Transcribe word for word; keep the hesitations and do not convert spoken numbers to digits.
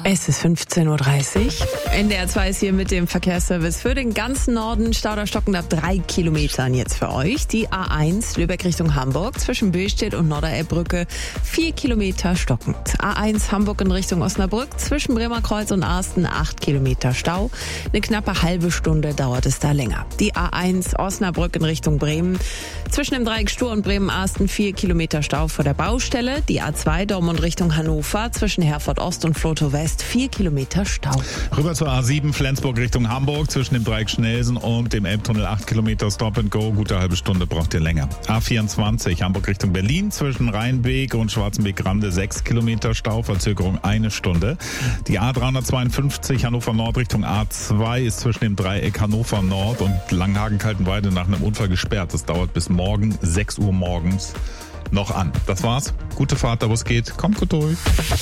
Es ist fünfzehn Uhr dreißig. N D R zwei ist hier mit dem Verkehrsservice für den ganzen Norden. Stauder stockend ab drei Kilometern jetzt für euch. Die A eins Lübeck Richtung Hamburg zwischen Billstedt und Norderelbbrücke vier Kilometer stockend. A eins Hamburg in Richtung Osnabrück zwischen Bremerkreuz und Arsten acht Kilometer Stau. Eine knappe halbe Stunde dauert es da länger. Die A eins Osnabrück in Richtung Bremen zwischen dem Dreieck Stur und Bremen-Arsten vier Kilometer Stau vor der Baustelle. Die A zwei Dortmund Richtung Hannover zwischen Herford Ost und Flotow West vier Kilometer Stau. Rüber zur A sieben Flensburg Richtung Hamburg zwischen dem Dreieck Schnelsen und dem Elbtunnel acht Kilometer Stop and Go. Gute halbe Stunde braucht ihr länger. A vierundzwanzig Hamburg Richtung Berlin zwischen Rheinbeek und Schwarzenbeek-Rande sechs Kilometer Stau, Verzögerung eine Stunde. Die A dreihundertzweiundfünfzig Hannover Nord Richtung A zwei ist zwischen dem Dreieck Hannover Nord und Langhagen-Kaltenweide nach einem Unfall gesperrt. Das dauert bis morgen sechs Uhr morgens noch an. Das war's. Gute Fahrt, da wo es geht. Kommt gut durch.